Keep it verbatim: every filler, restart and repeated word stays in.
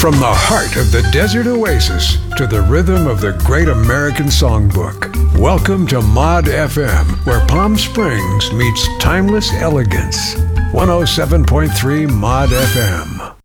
From the heart of the desert oasis to the rhythm of the great American songbook, welcome to Mod F M, where Palm Springs meets timeless elegance. one oh seven point three Mod F M.